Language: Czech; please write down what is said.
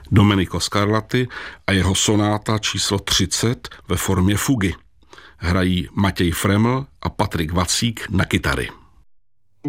Domenico Scarlatti a jeho sonáta číslo 30 ve formě fugy. Hrají Matěj Freml a Patrik Vacík na kytary.